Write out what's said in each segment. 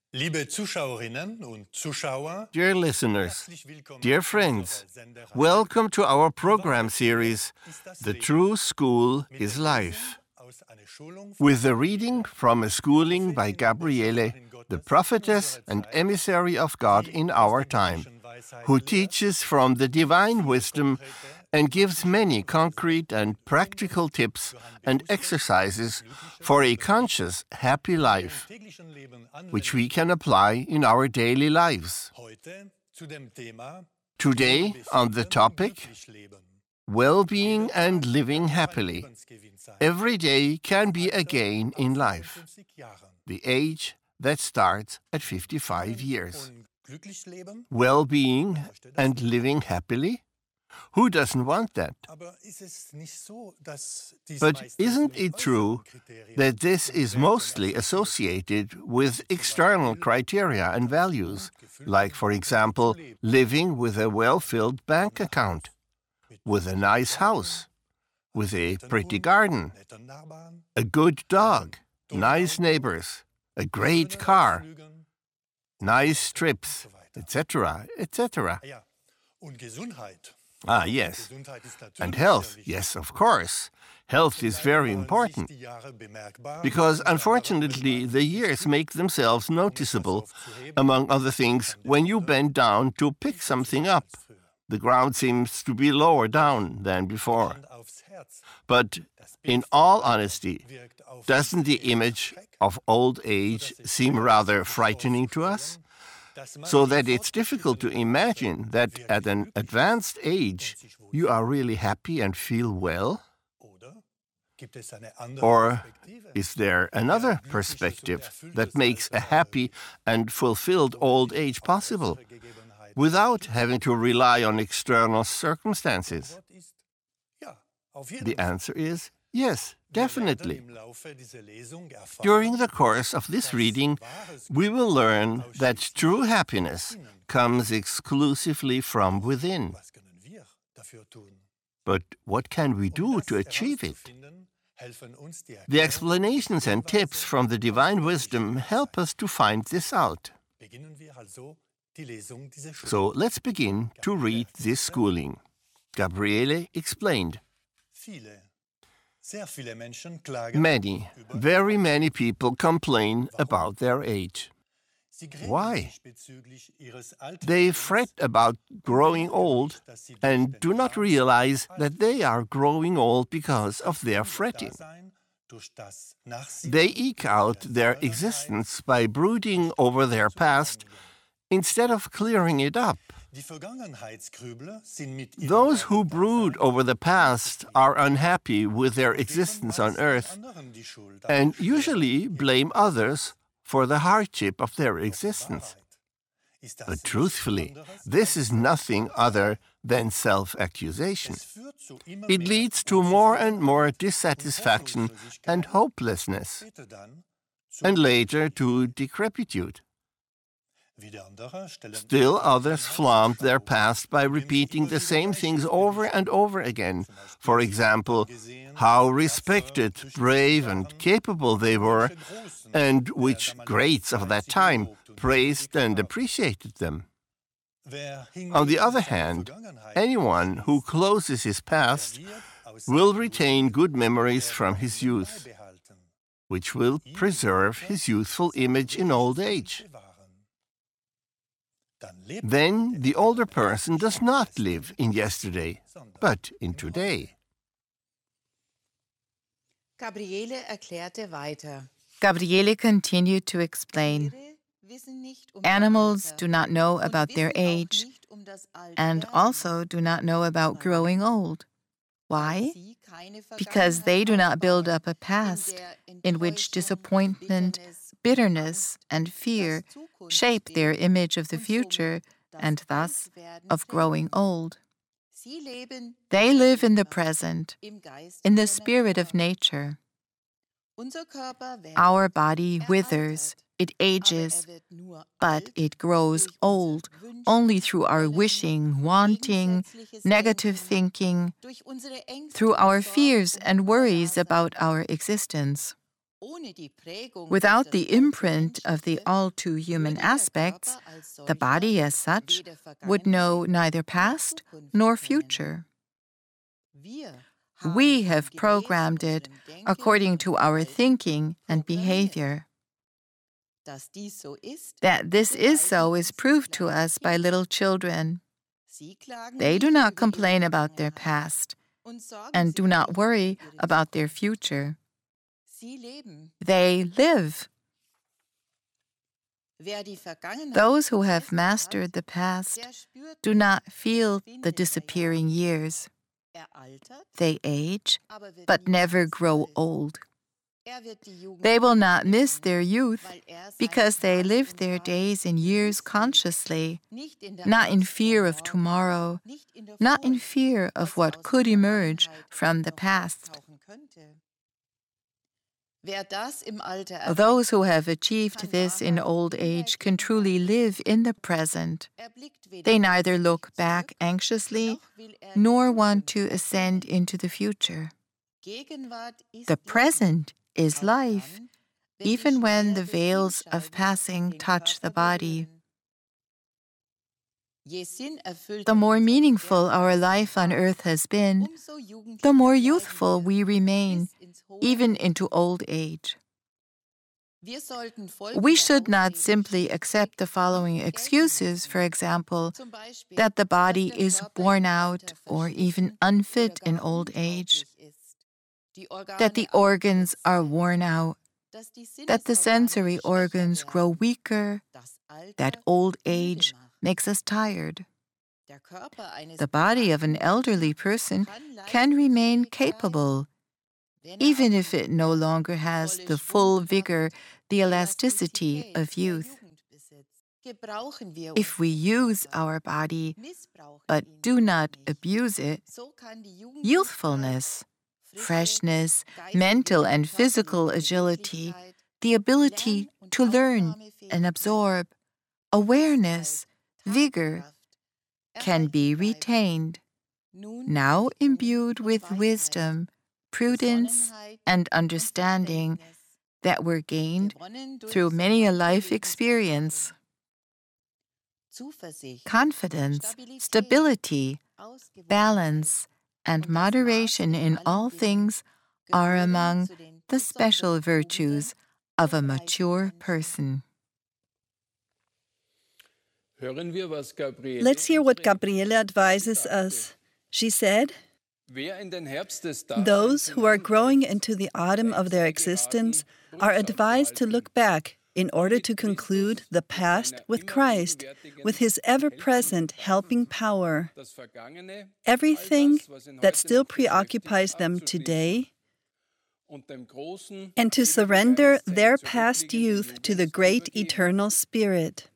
Liebe Zuschauerinnen und Zuschauer, Dear listeners, herzlich willkommen dear zu friends, unserer Sendereihe. welcome to our program series, The True School Mit is der Life, Lesung aus einer Schulung von with a reading from a schooling by Gabriele, the prophetess and emissary of God in our time, who teaches from the divine wisdom and gives many concrete and practical tips and exercises for a conscious, happy life, täglichen Leben which we can apply in our daily lives. heute zu dem Thema Today, on the topic, glücklich leben. well-being and living happily. Lebensgewinn sein. Every day can be a gain in life. 55 Jahren. The age that starts at 55 years. Und glücklich leben? Well-being and living happily? Who doesn't want that? Aber ist es nicht so, dass dies But meistens isn't mit it true äußeren Kriterien that this is mostly associated with external criteria and values, like, for example, living with a well-filled bank account, with a nice house, with a pretty garden, netter Nachbarn, a good dog, nice neighbors, a great car, Flügen, nice trips, etc., etc. ja, und Gesundheit. Ah, yes. Gesundheit ist natürlich And health, sehr wichtig. yes, of course. Health is very important, Sich die Jahre bemerkbar because machen, unfortunately the years make themselves noticeable, among other things, when you bend down to pick something up. The ground seems to be lower down than before. Hand aufs Herz But in all honesty, wirkt auf doesn't the image of old age seem rather frightening to us? dass man So that it's difficult to imagine that at an advanced age you are really happy and feel well? oder gibt es eine andere Or Perspektive? is there another perspective that makes a happy and fulfilled old age possible Gegebenheit without having to rely on external circumstances? ist ja, auf jeden The Fall. answer is yes, definitely. Im Laufe dieser Lesung erfahren, During the course of this reading, we will learn that true happiness comes exclusively from within. was können wir dafür tun? But what can we do Das to achieve it? herauszufinden, helfen uns die The Erklärung. explanations and tips from the divine wisdom help us to find this out. Beginnen wir also die Lesung dieser Schule. So let's begin to read this schooling. Gabriele explained. Sehr viele Menschen klagen. Many, very many people complain about their age. Sie grämen Why? sich bezüglich ihres Alters, They fret about growing old and do not realize that they are growing old because of their fretting. Dasein durch das Nachsinnen They eke out their existence by brooding over their past instead of clearing it up. Die Vergangenheitsgrübler sind mit ihrem Those who brood over the past are unhappy with their existence on earth anderen die Schuld. and usually blame others for the hardship of their existence. Ist das But truthfully, this is nothing other than self-accusation. führt zu immer It leads to more and more dissatisfaction and hopelessness, später dann and later to decrepitude. wieder andere stellen Still others flaunt their past by repeating the same things over and over again. For example, how respected, brave, and capable they were, and which greats of that time praised and appreciated them. wer On the other hand, anyone who closes his past will retain good memories from his youth, behalten, which will preserve his youthful image in old age. bewahren. Dann lebt Then the older person does not live in yesterday, but in today. Gabriele erklärte weiter. Gabriele continued to explain. Animals do not know about their age and also do not know about growing old. Why? Because they do not build up a past in which disappointment, bitterness, and fear shape their image of the future and thus of growing old. They live in the present, in the spirit of nature. Our body withers, it ages, but it grows old only through our wishing, wanting, negative thinking, through our fears and worries about our existence. Without the imprint of the all-too-human aspects, the body as such would know neither past nor future. We have programmed it according to our thinking and behavior. That this is so is proved to us by little children. They do not complain about their past and do not worry about their future. They live. Those who have mastered the past do not feel the disappearing years. They age, but never grow old. They will not miss their youth because they live their days and years consciously, not in fear of tomorrow, not in fear of what could emerge from the past. Those who have achieved this in old age can truly live in the present. They neither look back anxiously nor want to ascend into the future. The present is life, even when the veils of passing touch the body. The more meaningful our life on earth has been, the more youthful we remain, even into old age. We should not simply accept the following excuses, for example, that the body is worn out or even unfit in old age, that the organs are worn out, that the sensory organs grow weaker, that old age makes us tired. The body of an elderly person can remain capable, even if it no longer has the full vigor, the elasticity of youth. If we use our body, but do not abuse it, youthfulness, freshness, mental and physical agility, the ability to learn and absorb, awareness, vigor, can be retained, now imbued with wisdom, prudence, and understanding that were gained through many a life experience. Confidence, stability, balance, and moderation in all things are among the special virtues of a mature person. Let's hear what Gabriele advises us. She said, "Those who are growing into the autumn of their existence are advised to look back in order to conclude the past with Christ, with His ever-present helping power. Everything that still preoccupies them today, and to surrender their past youth to the great eternal Spirit.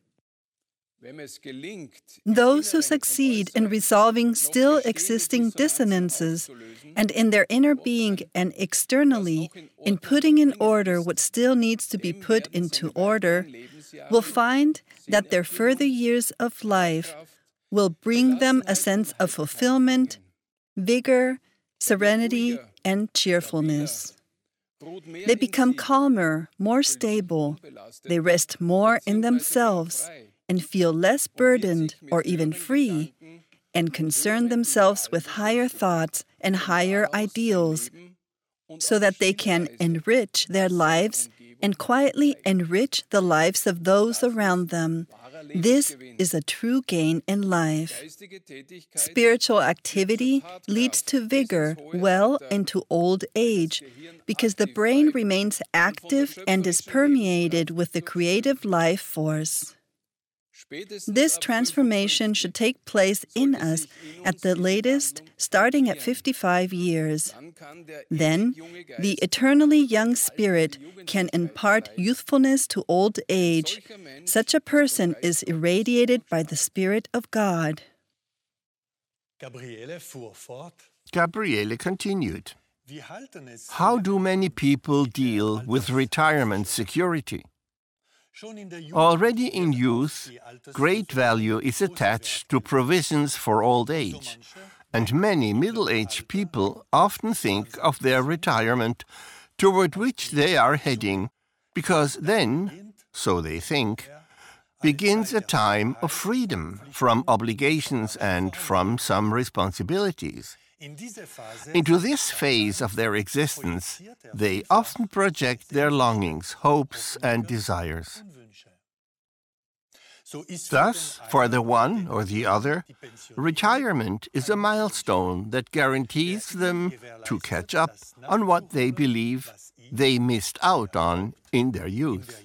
Those who succeed in resolving still existing dissonances and in their inner being and externally in putting in order what still needs to be put into order will find that their further years of life will bring them a sense of fulfillment, vigor, serenity, and cheerfulness. They become calmer, more stable, they rest more in themselves, and feel less burdened or even free, and concern themselves with higher thoughts and higher ideals, so that they can enrich their lives and quietly enrich the lives of those around them. This is a true gain in life. Spiritual activity leads to vigor well into old age, because the brain remains active and is permeated with the creative life force. This transformation should take place in us at the latest, starting at 55 years. Then, the eternally young spirit can impart youthfulness to old age. Such a person is irradiated by the Spirit of God." Gabriele continued, "How do many people deal with retirement security? Already in youth, great value is attached to provisions for old age, and many middle-aged people often think of their retirement toward which they are heading, because then, so they think, begins a time of freedom from obligations and from some responsibilities. Into this phase of their existence, they often project their longings, hopes, and desires. Thus, for the one or the other, retirement is a milestone that guarantees them to catch up on what they believe they missed out on in their youth.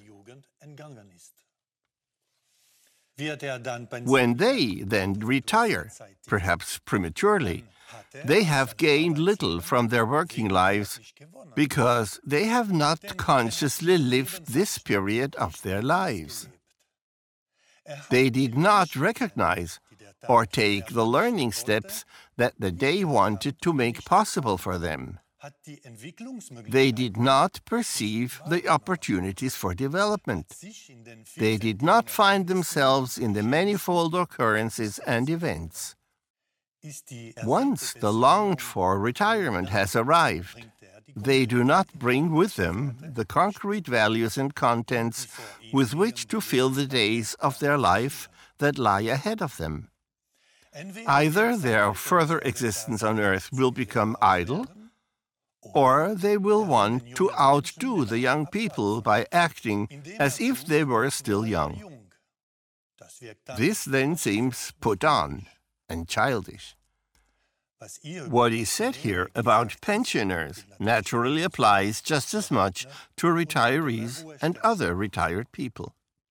When they then retire, perhaps prematurely, they have gained little from their working lives because they have not consciously lived this period of their lives. They did not recognize or take the learning steps that the day wanted to make possible for them. They did not perceive the opportunities for development. They did not find themselves in the manifold occurrences and events. Once the longed-for retirement has arrived, they do not bring with them the concrete values and contents with which to fill the days of their life that lie ahead of them. Either their further existence on earth will become idle, or they will want to outdo the young people by acting as if they were still young. This then seems put on and childish. What is said here about pensioners naturally applies just as much to retirees and other retired people.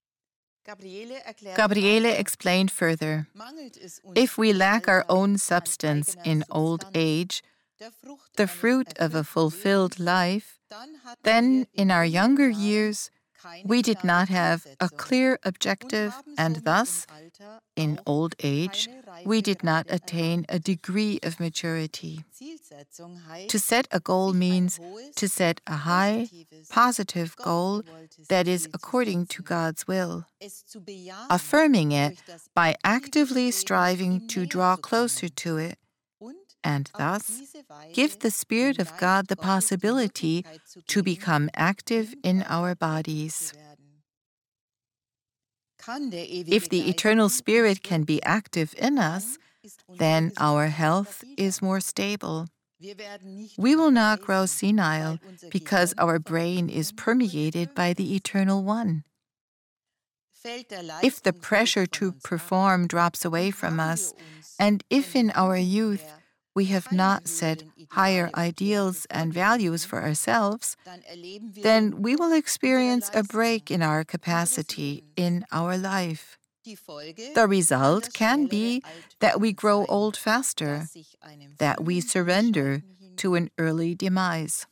Gabriele explained further, if we lack our own substance in old age, the fruit of a fulfilled life, then in our younger years we did not have a clear objective, and thus, in old age, we did not attain a degree of maturity. To set a goal means to set a high, positive goal that is according to God's will, affirming it by actively striving to draw closer to it, and thus give the Spirit of God the possibility to become active in our bodies. If the eternal Spirit can be active in us, then our health is more stable. We will not grow senile because our brain is permeated by the Eternal One. If the pressure to perform drops away from us, and if in our youth we have not set higher ideals and values for ourselves, then we will experience a break in our capacity in our life. The result can be that we grow old faster, that we surrender to an early demise.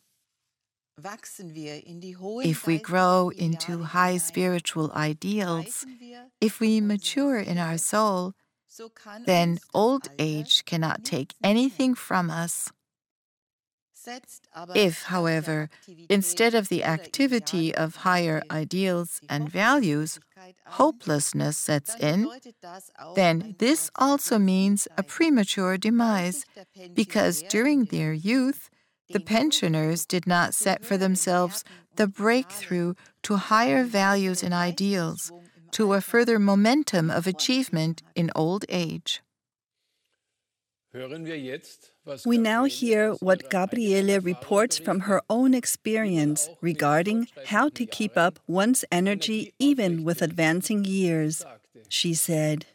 If we grow into high spiritual ideals, if we mature in our soul, then old age cannot take anything from us. If, however, instead of the activity of higher ideals and values, hopelessness sets in, then this also means a premature demise, because during their youth, the pensioners did not set for themselves the breakthrough to higher values and ideals, to a further momentum of achievement in old age. We now hear what Gabriele reports from her own experience regarding how to keep up one's energy even with advancing years. She said,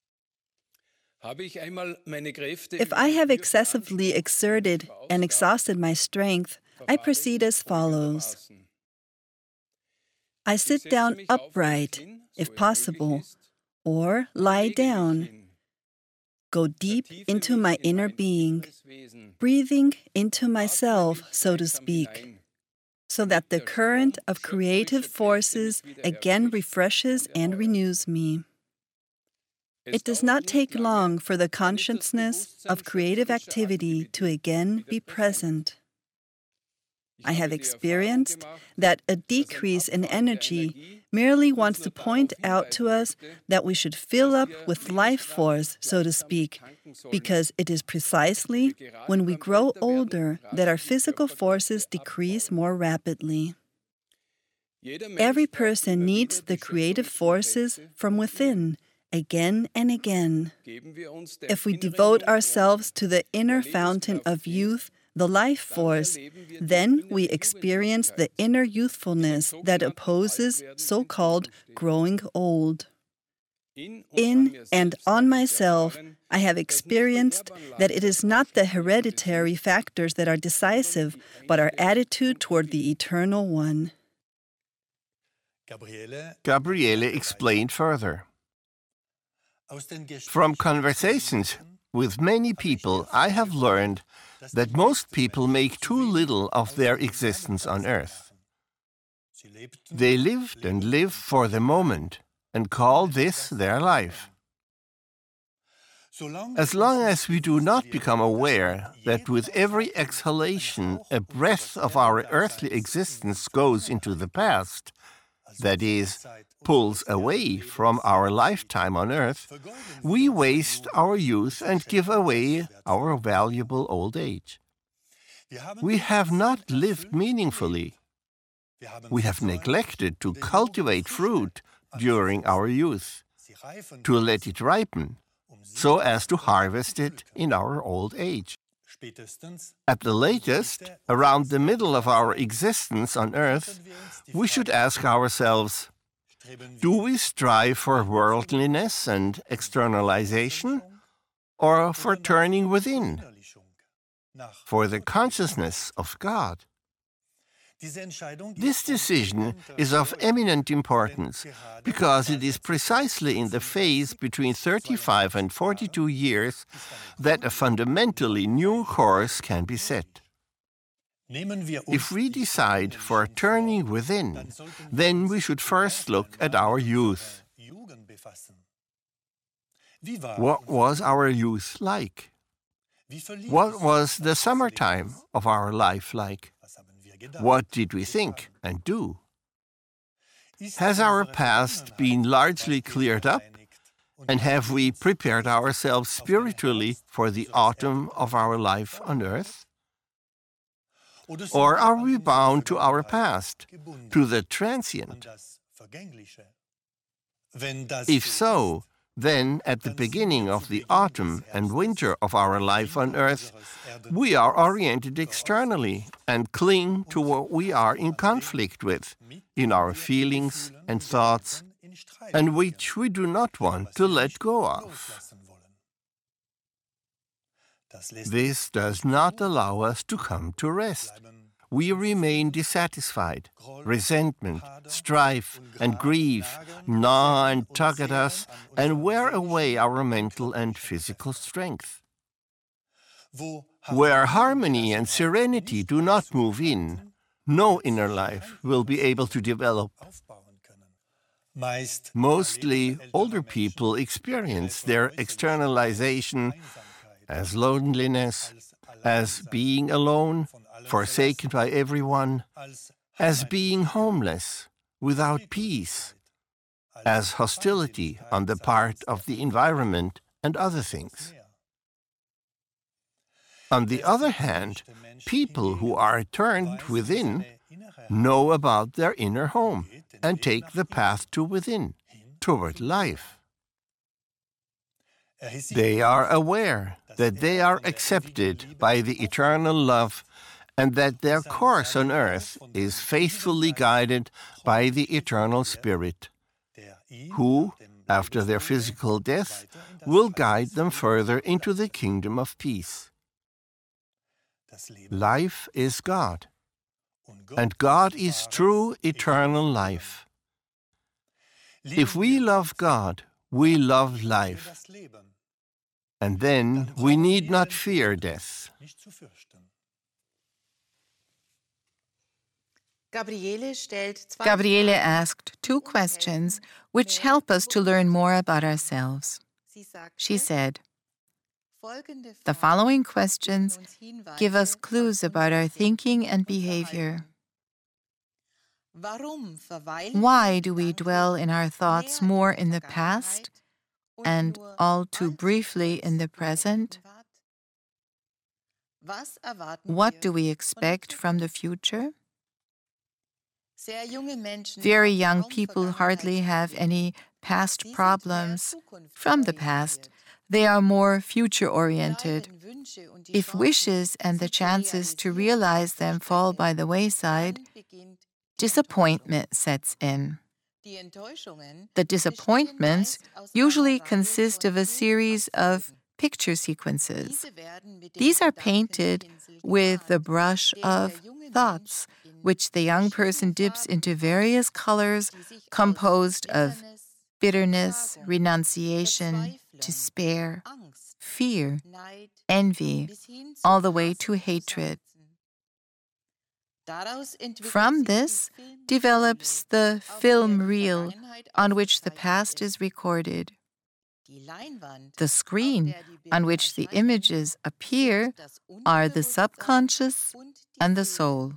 "If I have excessively exerted and exhausted my strength, I proceed as follows. I sit down upright, if possible, or lie down. Go deep into my inner being, breathing into myself, so to speak, so that the current of creative forces again refreshes and renews me. It does not take long for the consciousness of creative activity to again be present. I have experienced that a decrease in energy merely wants to point out to us that we should fill up with life force, so to speak, because it is precisely when we grow older that our physical forces decrease more rapidly. Every person needs the creative forces from within, again and again. If we devote ourselves to the inner fountain of youth, the life force, then we experience the inner youthfulness that opposes so-called growing old. In and on myself, I have experienced that it is not the hereditary factors that are decisive, but our attitude toward the Eternal One. Gabriele explained further. From conversations with many people, I have learned that most people make too little of their existence on earth. They lived and live for the moment and call this their life. As long as we do not become aware that with every exhalation a breath of our earthly existence goes into the past, that is, pulls away from our lifetime on earth, we waste our youth and give away our valuable old age. We have not lived meaningfully. We have neglected to cultivate fruit during our youth, to let it ripen, so as to harvest it in our old age. At the latest, around the middle of our existence on earth, we should ask ourselves, do we strive for worldliness and externalization, or for turning within, for the consciousness of God? This decision is of eminent importance because it is precisely in the phase between 35 and 42 years that a fundamentally new course can be set. If we decide for turning within, then we should first look at our youth. What was our youth like? What was the summertime of our life like? What did we think and do? Has our past been largely cleared up? And have we prepared ourselves spiritually for the autumn of our life on earth? Or are we bound to our past, to the transient? If so, then at the beginning of the autumn and winter of our life on earth, we are oriented externally and cling to what we are in conflict with, in our feelings and thoughts, and which we do not want to let go of. This does not allow us to come to rest. We remain dissatisfied. Resentment, strife, and grief gnaw and tug at us and wear away our mental and physical strength. Where harmony and serenity do not move in, no inner life will be able to develop. Mostly, older people experience their externalization as loneliness, as being alone, forsaken by everyone, as being homeless, without peace, as hostility on the part of the environment and other things. On the other hand, people who are turned within know about their inner home and take the path to within, toward life. They are aware that they are accepted by the eternal love and that their course on earth is faithfully guided by the eternal Spirit, who, after their physical death, will guide them further into the kingdom of peace. Life is God, and God is true eternal life. If we love God, we love life, and then we need not fear death. Gabriele asked two questions which help us to learn more about ourselves. She said, The following questions give us clues about our thinking and behavior. Why do we dwell in our thoughts more in the past and all too briefly in the present? What do we expect from the future? Very young people hardly have any past problems from the past. They are more future-oriented. If wishes and the chances to realize them fall by the wayside, disappointment sets in. The disappointments usually consist of a series of picture sequences. These are painted with the brush of thoughts, which the young person dips into various colors composed of bitterness, renunciation, despair, fear, envy, all the way to hatred. From this develops the film reel on which the past is recorded. The screen on which the images appear are the subconscious and the soul.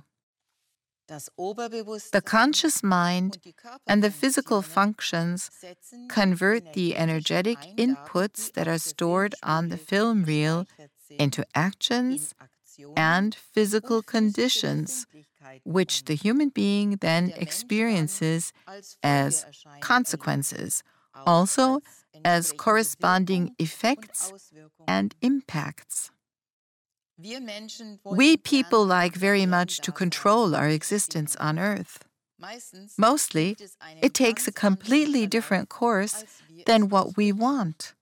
The conscious mind and the physical functions convert the energetic inputs that are stored on the film reel into actions and physical conditions, which the human being then experiences as consequences, also as corresponding effects and impacts. We people like very much to control our existence on Earth. Mostly, it takes a completely different course than what we want.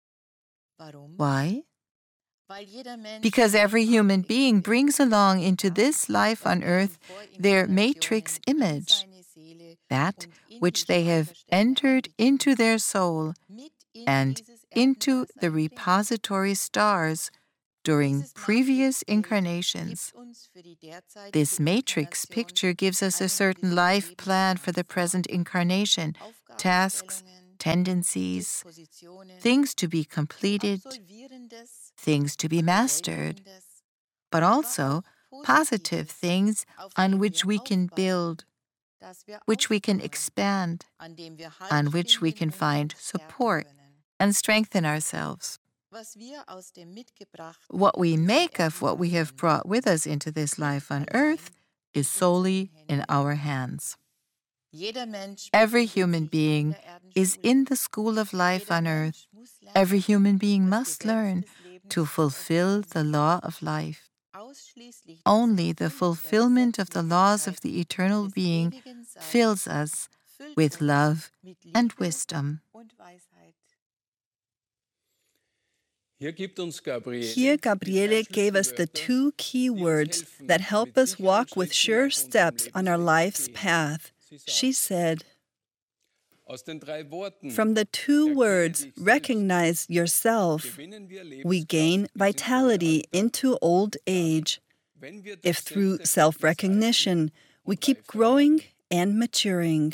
Why? Because every human being brings along into this life on Earth their matrix image, that which they have entered into their soul and into the repository stars during previous incarnations. This matrix picture gives us a certain life plan for the present incarnation, tasks, tendencies, things to be completed, things to be mastered, but also positive things on which we can build, which we can expand, on which we can find support and strengthen ourselves. What we make of what we have brought with us into this life on Earth is solely in our hands. Every human being is in the school of life on Earth. Every human being must learn to fulfill the law of life. Only the fulfillment of the laws of the eternal being fills us with love and wisdom. Here, Gabriele gave us the two key words that help us walk with sure steps on our life's path. She said, from the two words, recognize yourself, we gain vitality into old age. If through self-recognition, we keep growing and maturing.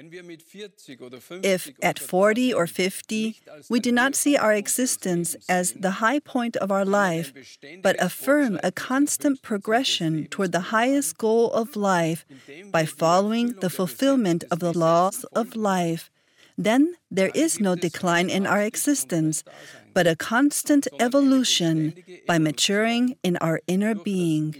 If at 40 or 50, we do not see our existence as the high point of our life, but affirm a constant progression toward the highest goal of life by following the fulfillment of the laws of life, then there is no decline in our existence, but a constant evolution by maturing in our inner being.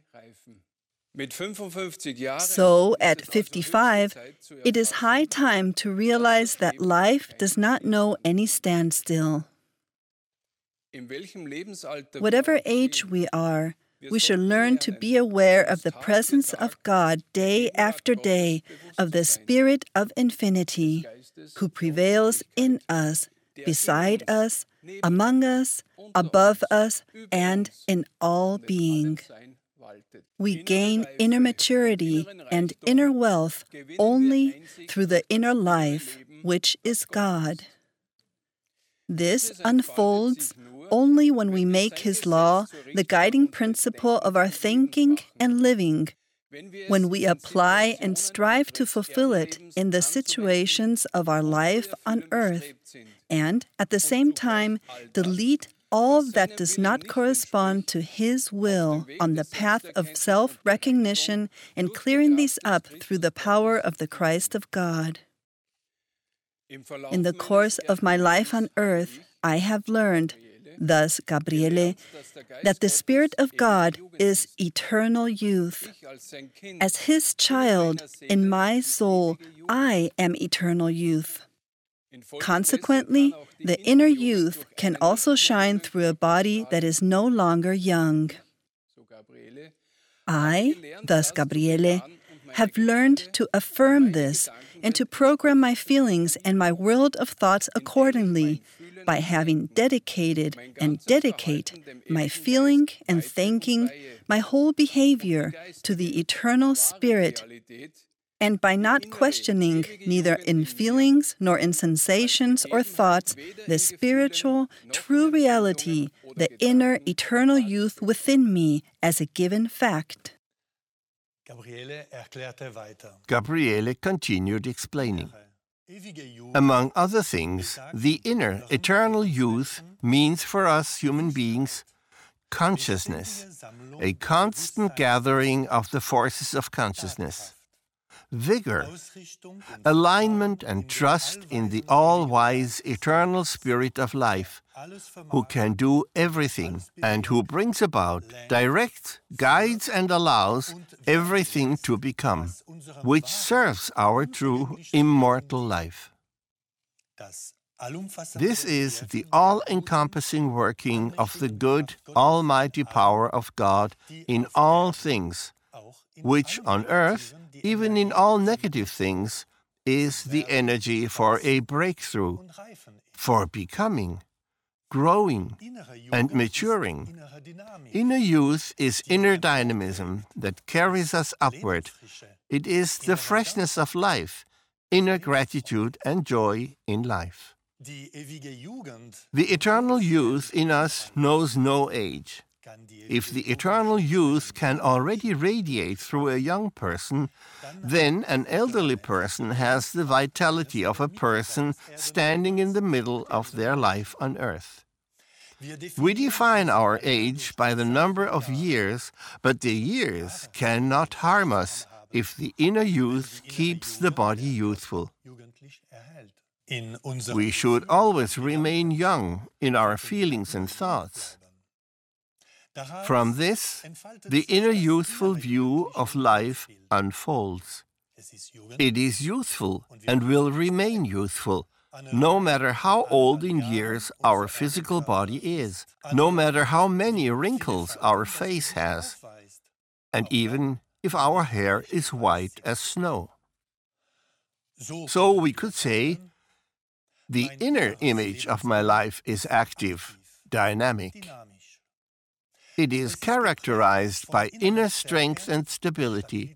So, at 55, it is high time to realize that life does not know any standstill. Whatever age we are, we should learn to be aware of the presence of God day after day, of the Spirit of Infinity, who prevails in us, beside us, among us, above us, and in all being. We gain inner maturity and inner wealth only through the inner life, which is God. This unfolds only when we make His law the guiding principle of our thinking and living, when we apply and strive to fulfill it in the situations of our life on earth, and at the same time delete all that does not correspond to His will on the path of self-recognition and clearing these up through the power of the Christ of God. In the course of my life on earth, I have learned, thus Gabriele, that the Spirit of God is eternal youth. As His child, in my soul, I am eternal youth. Consequently, the inner youth can also shine through a body that is no longer young. I, thus Gabriele, have learned to affirm this and to program my feelings and my world of thoughts accordingly by having dedicated and dedicate my feeling and thinking, my whole behavior to the eternal Spirit, and by not questioning, neither in feelings nor in sensations or thoughts, the spiritual, true reality, the inner eternal youth within me as a given fact. Gabriele continued explaining. Among other things, the inner eternal youth means for us human beings consciousness, a constant gathering of the forces of consciousness, vigor, alignment and trust in the all-wise eternal Spirit of life, who can do everything and who brings about, directs, guides and allows everything to become, which serves our true immortal life. This is the all-encompassing working of the good, almighty power of God in all things, which on earth, even in all negative things, is the energy for a breakthrough, for becoming, growing, and maturing. Inner youth is inner dynamism that carries us upward. It is the freshness of life, inner gratitude and joy in life. The eternal youth in us knows no age. If the eternal youth can already radiate through a young person, then an elderly person has the vitality of a person standing in the middle of their life on earth. We define our age by the number of years, but the years cannot harm us if the inner youth keeps the body youthful. We should always remain young in our feelings and thoughts. From this, the inner youthful view of life unfolds. It is youthful and will remain youthful, no matter how old in years our physical body is, no matter how many wrinkles our face has, and even if our hair is white as snow. So we could say, the inner image of my life is active, dynamic. It is characterized by inner strength and stability.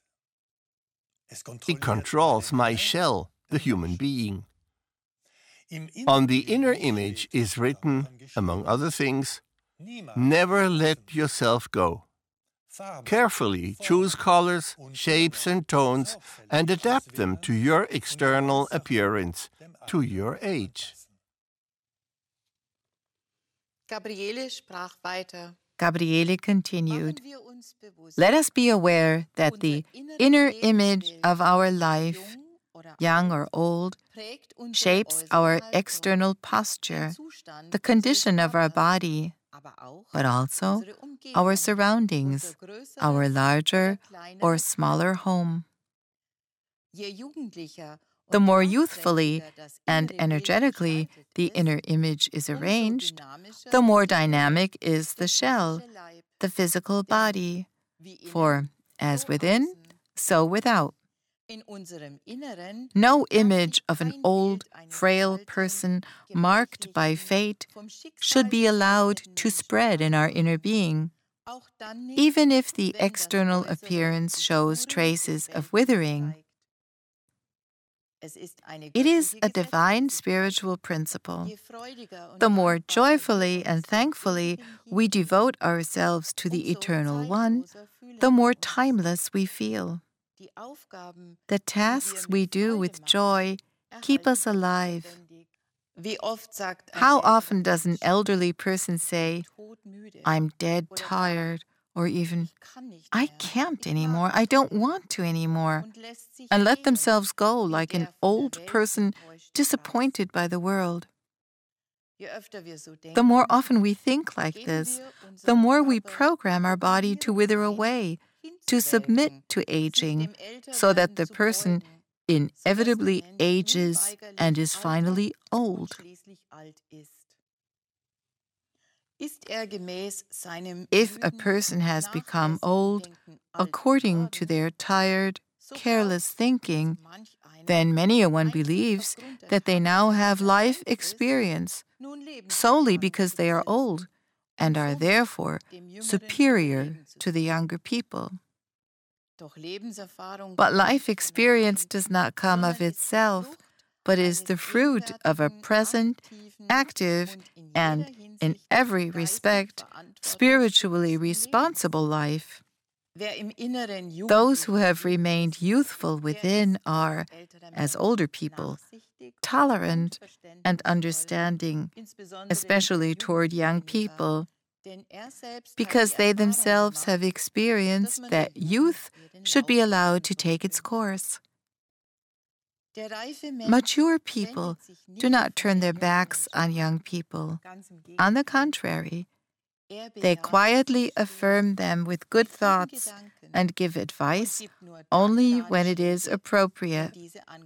It controls my shell, the human being. On the inner image is written, among other things, never let yourself go. Carefully choose colors, shapes and tones and adapt them to your external appearance, to your age. Gabriele sprach weiter. Gabriele continued, let us be aware that the inner image of our life, young or old, shapes our external posture, the condition of our body, but also our surroundings, our larger or smaller home. The more youthfully and energetically the inner image is arranged, the more dynamic is the shell, the physical body, for as within, so without. No image of an old, frail person marked by fate should be allowed to spread in our inner being, even if the external appearance shows traces of withering. It is a divine spiritual principle. The more joyfully and thankfully we devote ourselves to the Eternal One, the more timeless we feel. The tasks we do with joy keep us alive. How often does an elderly person say, "I'm dead tired," or even, "I can't anymore, I don't want to anymore," and let themselves go like an old person disappointed by the world? The more often we think like this, the more we program our body to wither away, to submit to aging, so that the person inevitably ages and is finally old. If a person has become old according to their tired, careless thinking, then many a one believes that they now have life experience solely because they are old and are therefore superior to the younger people. But life experience does not come of itself, but is the fruit of a present, active, and, in every respect, spiritually responsible life. Those who have remained youthful within are, as older people, tolerant and understanding, especially toward young people, because they themselves have experienced that youth should be allowed to take its course. Mature people do not turn their backs on young people. On the contrary, they quietly affirm them with good thoughts and give advice only when it is appropriate.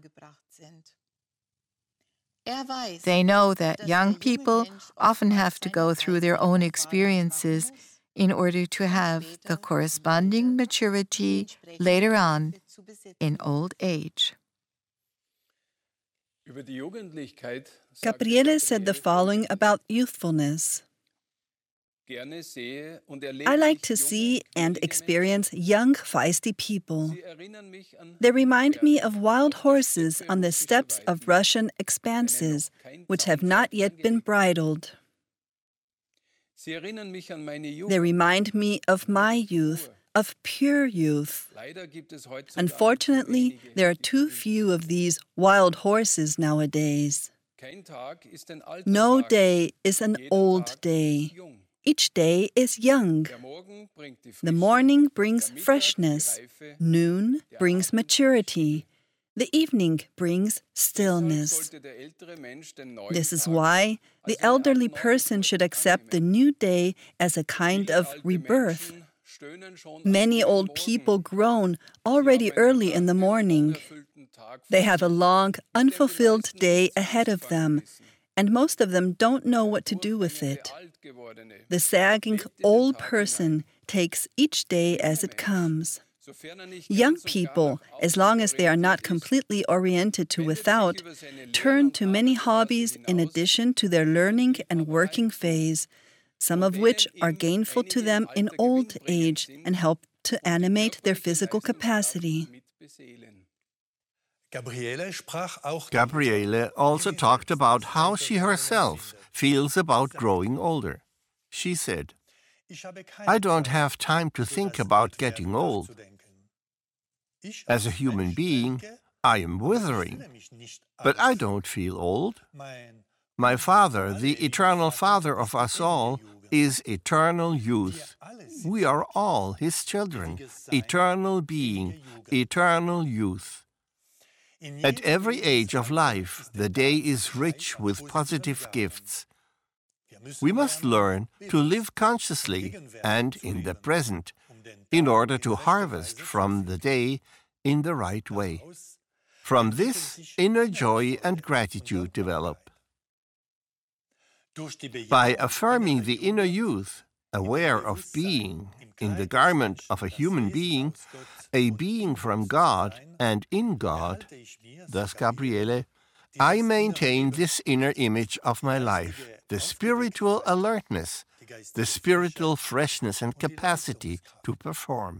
They know that young people often have to go through their own experiences in order to have the corresponding maturity later on in old age. Gabriele said the following about youthfulness. I like to see and experience young, feisty people. They remind me of wild horses on the steppes of Russian expanses, which have not yet been bridled. They remind me of my youth, of pure youth. Unfortunately, there are too few of these wild horses nowadays. No day is an old day. Each day is young. The morning brings freshness. Noon brings maturity. The evening brings stillness. This is why the elderly person should accept the new day as a kind of rebirth. Many old people groan already early in the morning. They have a long, unfulfilled day ahead of them, and most of them don't know what to do with it. The sagging old person takes each day as it comes. Young people, as long as they are not completely oriented to without, turn to many hobbies in addition to their learning and working phase, some of which are gainful to them in old age and help to animate their physical capacity. Gabriele also talked about how she herself feels about growing older. She said, "I don't have time to think about getting old. As a human being, I am withering, but I don't feel old. My Father, the eternal Father of us all, is eternal youth. We are all His children, eternal being, eternal youth. At every age of life, the day is rich with positive gifts. We must learn to live consciously and in the present in order to harvest from the day in the right way. From this, inner joy and gratitude develop. By affirming the inner youth, aware of being in the garment of a human being, a being from God and in God, thus Gabriele, I maintain this inner image of my life, the spiritual alertness, the spiritual freshness and capacity to perform."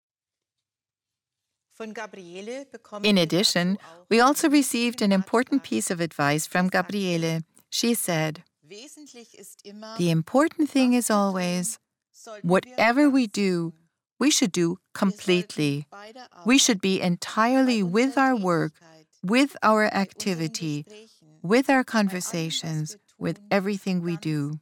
In addition, we also received an important piece of advice from Gabriele. She said, "The important thing is always, whatever we do, we should do completely. We should be entirely with our work, with our activity, with our conversations, with everything we do.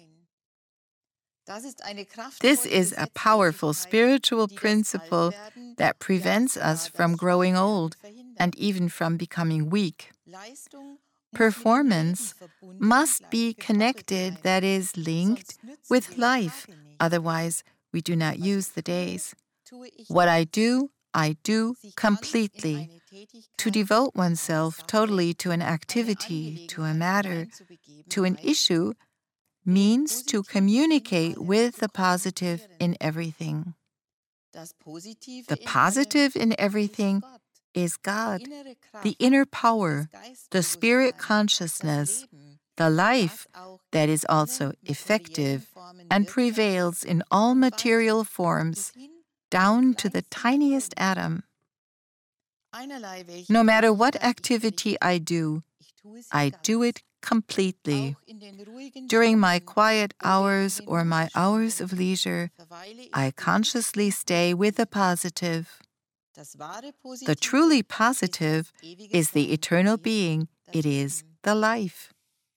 This is a powerful spiritual principle that prevents us from growing old and even from becoming weak. Performance must be connected, that is, linked with life. Otherwise, we do not use the days. What I do completely. To devote oneself totally to an activity, to a matter, to an issue, means to communicate with the positive in everything. The positive in everything is God, the inner power, the spirit consciousness, the life that is also effective and prevails in all material forms, down to the tiniest atom. No matter what activity I do it completely. During my quiet hours or my hours of leisure, I consciously stay with the positive. The truly positive is the eternal being. It is the life.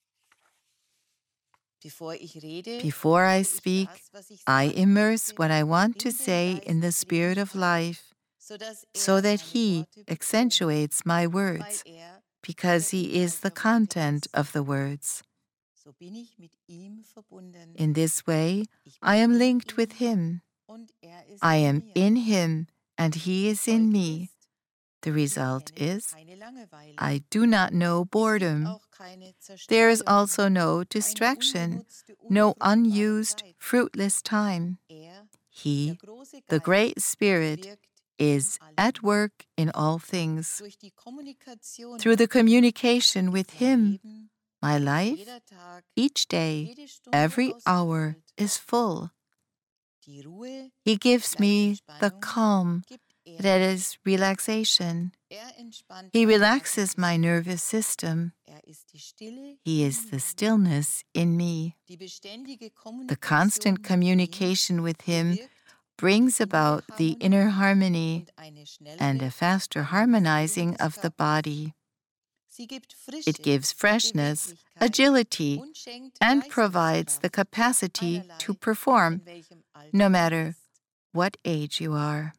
Before I speak, I immerse what I want to say in the spirit of life, so that He accentuates my words, because He is the content of the words. In this way, I am linked with Him. I am in Him, and He is in me. The result is, I do not know boredom. There is also no distraction, no unused, fruitless time. He, the Great Spirit, is at work in all things. Through the communication with Him, my life, each day, every hour, is full. He gives me the calm, that is relaxation. He relaxes my nervous system. He is the stillness in me. The constant communication with Him brings about the inner harmony and a faster harmonizing of the body. It gives freshness, agility, and provides the capacity to perform, no matter what age you are.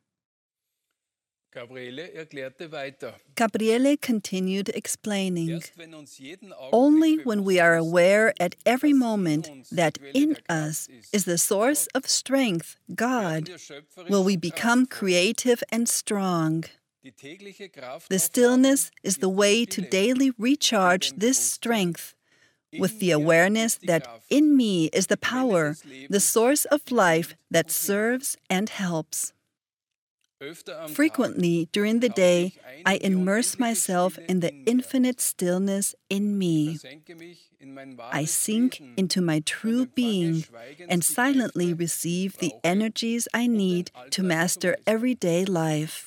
Gabriele continued explaining, only when we are aware at every moment that in us is the source of strength, God, will we become creative and strong. The stillness is the way to daily recharge this strength with the awareness that in me is the power, the source of life that serves and helps. Frequently during the day, I immerse myself in the infinite stillness in me. I sink into my true being and silently receive the energies I need to master everyday life.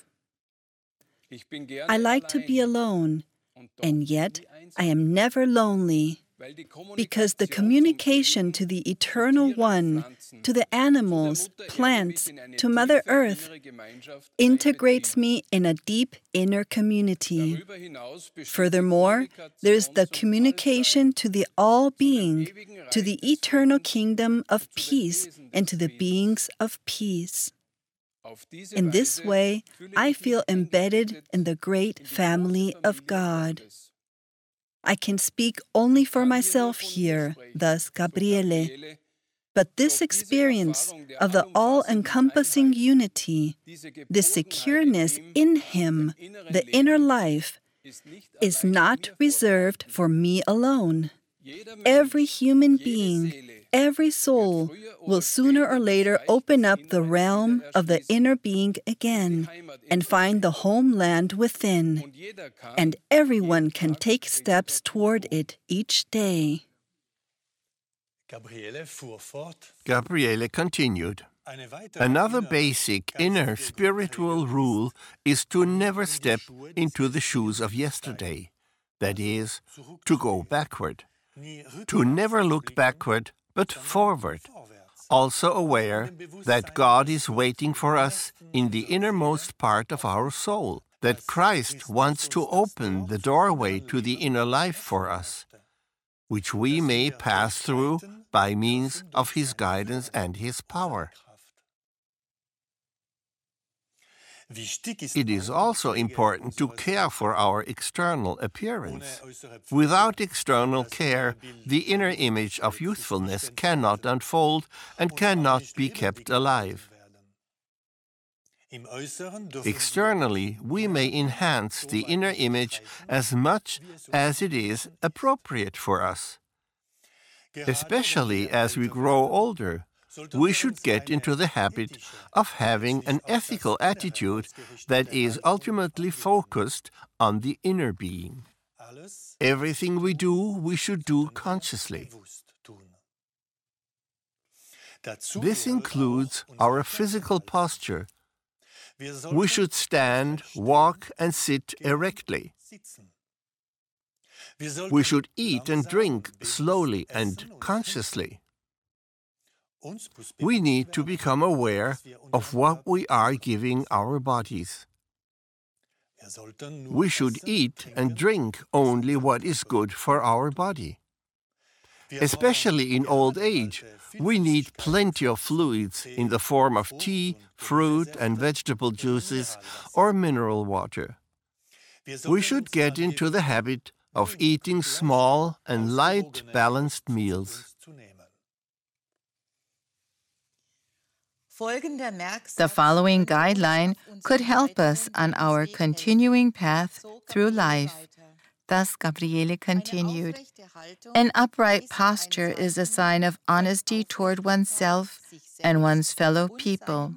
I like to be alone, and yet I am never lonely, because the communication to the Eternal One, to the animals, plants, to Mother Earth, integrates me in a deep inner community. Furthermore, there is the communication to the All-Being, to the eternal kingdom of peace, and to the beings of peace. In this way, I feel embedded in the great family of God. I can speak only for myself here, thus Gabriele. But this experience of the all-encompassing unity, this secureness in Him, the inner life, is not reserved for me alone. Every human being, every soul, will sooner or later open up the realm of the inner being again and find the homeland within. And everyone can take steps toward it each day. Gabriele continued. Another basic inner spiritual rule is to never step into the shoes of yesterday. That is, to go backward. To never look backward, but forward, also aware that God is waiting for us in the innermost part of our soul, that Christ wants to open the doorway to the inner life for us, which we may pass through by means of His guidance and His power. It is also important to care for our external appearance. Without external care, the inner image of youthfulness cannot unfold and cannot be kept alive. Externally, we may enhance the inner image as much as it is appropriate for us. Especially as we grow older, we should get into the habit of having an ethical attitude that is ultimately focused on the inner being. Everything we do, we should do consciously. This includes our physical posture. We should stand, walk, and sit erectly. We should eat and drink slowly and consciously. We need to become aware of what we are giving our bodies. We should eat and drink only what is good for our body. Especially in old age, we need plenty of fluids in the form of tea, fruit, and vegetable juices, or mineral water. We should get into the habit of eating small and light, balanced meals. The following guideline could help us on our continuing path through life. Thus, Gabriele continued, "An upright posture is a sign of honesty toward oneself and one's fellow people.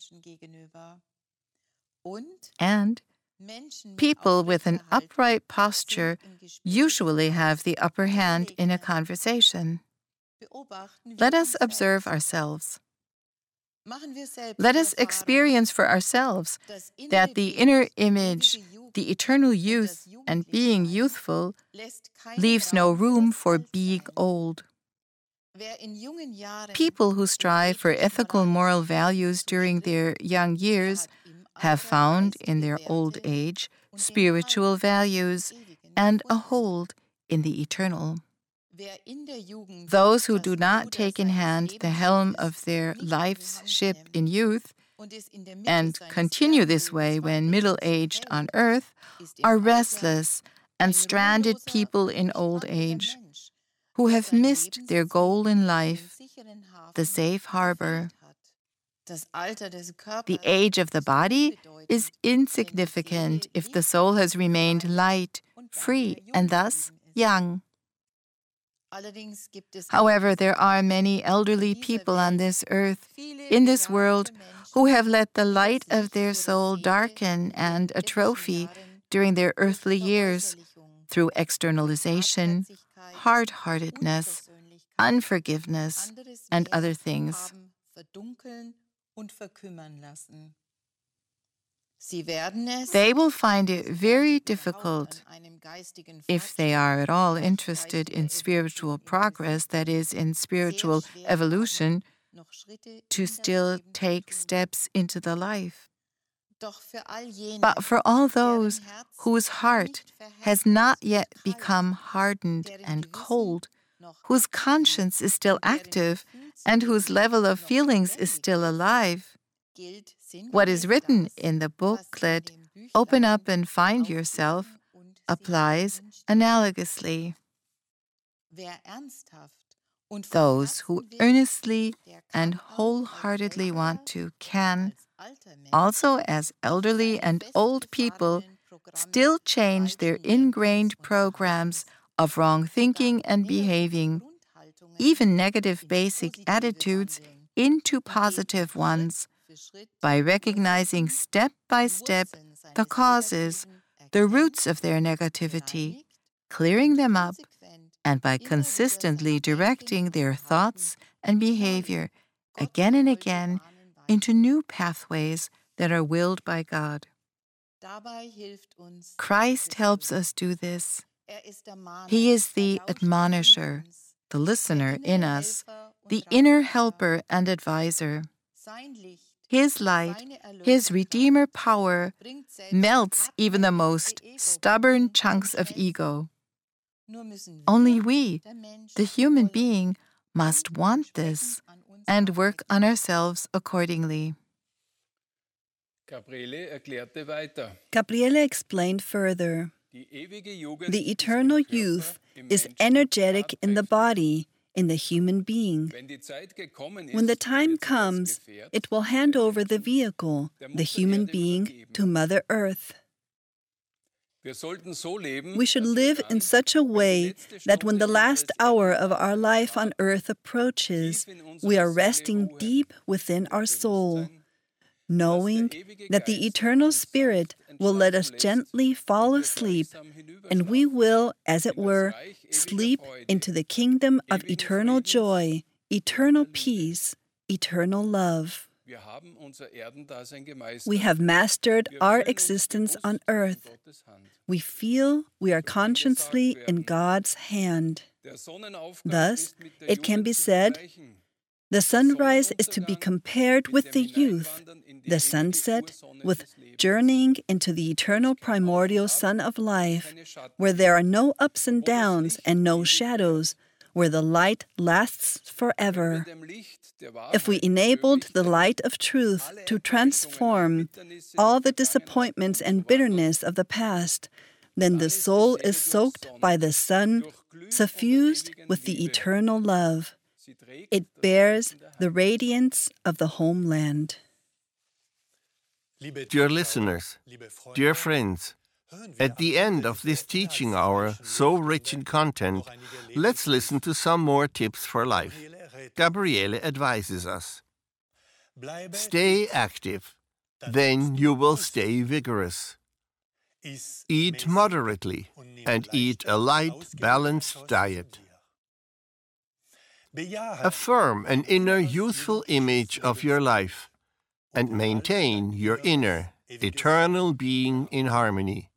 And people with an upright posture usually have the upper hand in a conversation. Let us observe ourselves. Let us experience for ourselves that the inner image, the eternal youth and being youthful, leaves no room for being old. People who strive for ethical moral values during their young years have found in their old age spiritual values and a hold in the eternal. Those who do not take in hand the helm of their life's ship in youth and continue this way when middle-aged on earth are restless and stranded people in old age who have missed their goal in life, the safe harbor. The age of the body is insignificant if the soul has remained light, free, and thus young. However, there are many elderly people on this earth, in this world, who have let the light of their soul darken and atrophy during their earthly years through externalization, hard-heartedness, unforgiveness, and other things. They will find it very difficult, if they are at all interested in spiritual progress, that is, in spiritual evolution, to still take steps into the life. But for all those whose heart has not yet become hardened and cold, whose conscience is still active, and whose level of feelings is still alive, what is written in the booklet, Open Up and Find Yourself, applies analogously. Those who earnestly and wholeheartedly want to can, also as elderly and old people, still change their ingrained programs of wrong thinking and behaving, even negative basic attitudes, into positive ones, by recognizing step by step the causes, the roots of their negativity, clearing them up, and by consistently directing their thoughts and behavior again and again into new pathways that are willed by God. Christ helps us do this. He is the admonisher, the listener in us, the inner helper and advisor. His light, His Redeemer power, melts even the most stubborn chunks of ego. Only we, the human being, must want this and work on ourselves accordingly. Gabriele explained further. The eternal youth is energetic in the body, in the human being. When the time comes, it will hand over the vehicle, the human being, to Mother Earth. We should live in such a way that when the last hour of our life on earth approaches, we are resting deep within our soul, knowing that the eternal Spirit will let us gently fall asleep, and we will, as it were, sleep into the kingdom of eternal joy, eternal peace, eternal love. We have mastered our existence on earth. We feel we are consciously in God's hand. Thus, it can be said, the sunrise is to be compared with the youth, the sunset with journeying into the eternal primordial sun of life, where there are no ups and downs and no shadows, where the light lasts forever. If we enabled the light of truth to transform all the disappointments and bitterness of the past, then the soul is soaked by the sun, suffused with the eternal love. It bears the radiance of the homeland. Dear listeners, dear friends, at the end of this teaching hour, so rich in content, let's listen to some more tips for life. Gabriele advises us. Stay active, then you will stay vigorous. Eat moderately and eat a light, balanced diet. Affirm an inner youthful image of your life and maintain your inner, eternal being in harmony.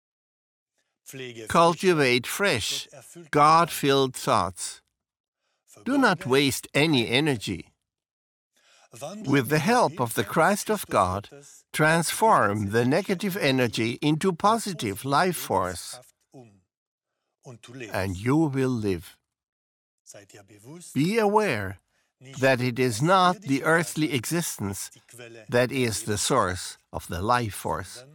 Cultivate fresh, God-filled thoughts. Do not waste any energy. With the help of the Christ of God, transform the negative energy into positive life force, and you will live. Be aware that it is not the earthly existence that is the source of the life force.